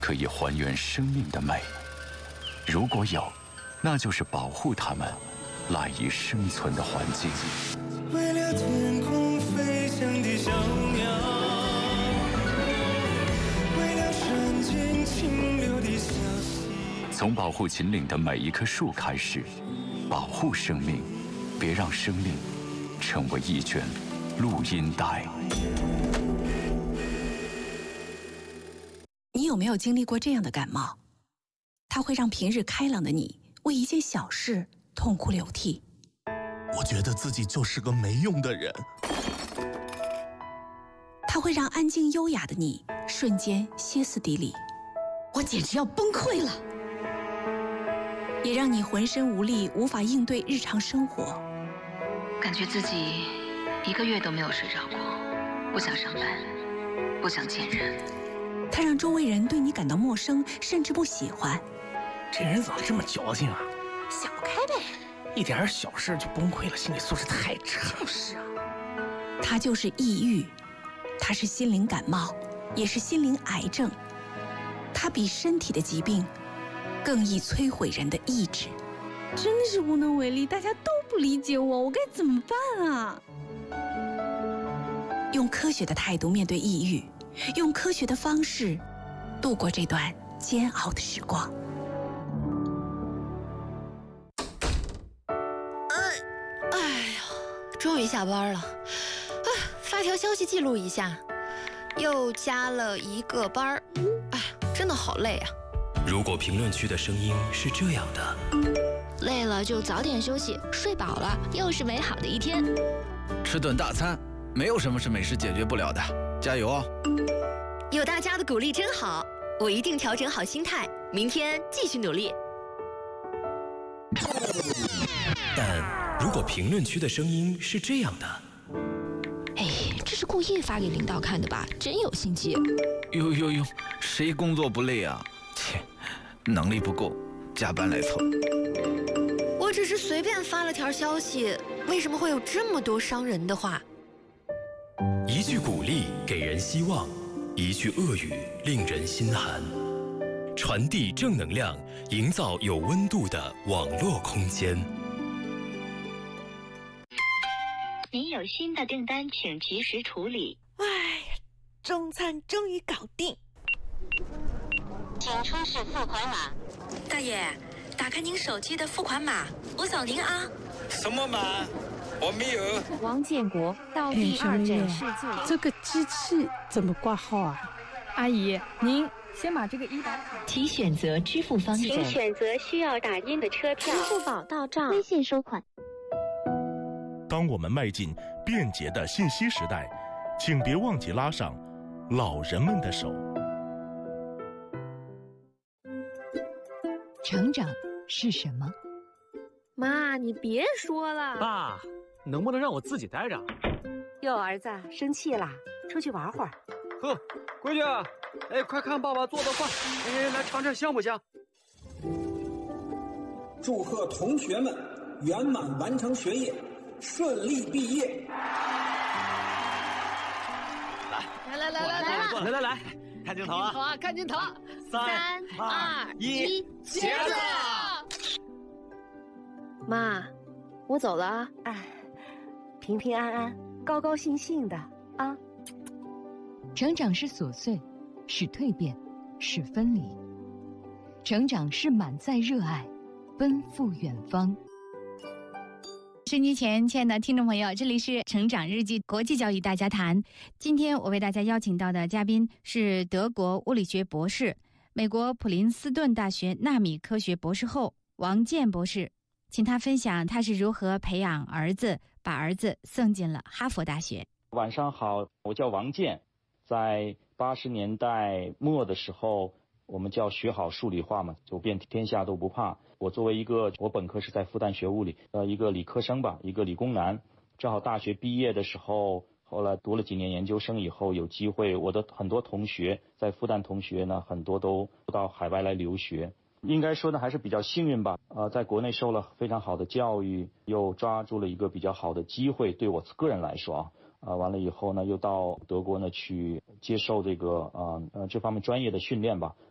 可以还原生命的美？如果有，那就是保护它们赖以生存的环境。 为了天空飞翔的小鸟，为了山间清流的小溪。 从保护秦岭的每一棵树开始，保护生命，别让生命成为一卷录音带。 你有没有经历过这样的感冒？它会让平日开朗的你为一件小事痛哭流涕。 我觉得自己就是个没用的人。 它会让安静优雅的你瞬间歇斯底里。 我简直要崩溃了。 也让你浑身无力，无法应对日常生活。 感觉自己1个月都没有睡着过，不想上班，不想见人。 它让周围人对你感到陌生，甚至不喜欢。 这人怎么这么矫情啊？ 想不开呗， 一点小事就崩溃了，心理素质太差。 就是啊。 它就是抑郁，它是心灵感冒，也是心灵癌症。它比身体的疾病更易摧毁人的意志。 真的是无能为力，大家都不理解我该怎么办啊？ 用科学的态度面对抑郁，用科学的方式度过这段煎熬的时光。 哎呀，终于下班了。发条消息记录一下，又加了1个班儿。哎，真的好累啊。 如果评论区的声音是这样的， 累了就早点休息，睡饱了又是美好的一天。 吃顿大餐，没有什么是美食解决不了的，加油哦！ 有大家的鼓励真好，我一定调整好心态，明天继续努力。 但如果评论区的声音是这样的， 哎，这是故意发给领导看的吧？真有心机。 哟，谁工作不累啊？切，能力不够，加班来凑。 我只是随便发了条消息，为什么会有这么多伤人的话？ 一句鼓励给人希望，一句恶语令人心寒。传递正能量，营造有温度的网络空间。 您有新的订单，请及时处理。 哎呀，中餐终于搞定。 请出示付款码。 大爷，打开您手机的付款码，我扫您啊。 什么码？我没有。 王建国到第2诊室就这个机器怎么挂号啊？阿姨，您先把这个100。 请选择支付方式。请选择需要打印的车票。 支付宝到账， 微信收款。 当我们迈进便捷的信息时代，请别忘记拉上老人们的手。 成长是什么？ 妈，你别说了。 爸，能不能让我自己待着？ 哟，儿子生气啦，出去玩会儿。 呵，闺女，哎，快看爸爸做的饭，哎，来尝尝香不香？ 祝贺同学们圆满完成学业，顺利毕业。 来，看镜头啊！ 看镜头 ！3、2、1，茄子！ 妈，我走了啊！哎，平平安安，高高兴兴的啊！ 成长是琐碎，是蜕变，是分离；成长是满载热爱，奔赴远方。 收音机前，亲爱的听众朋友，这里是成长日记国际教育大家谈。今天我为大家邀请到的嘉宾是德国物理学博士、美国普林斯顿大学纳米科学博士后王健博士，请他分享他是如何培养儿子，把儿子送进了哈佛大学。 晚上好，我叫王健。在80年代末的时候，我们叫学好数理化嘛，走遍天下都不怕。我作为我本科是在复旦学物理，一个理科生吧，一个理工男。正好大学毕业的时候，后来读了几年研究生以后，有机会，我的很多同学在复旦同学呢，很多都到海外来留学。应该说呢，还是比较幸运吧。在国内受了非常好的教育，又抓住了一个比较好的机会，对我个人来说完了以后呢，又到德国呢去接受这方面专业的训练吧。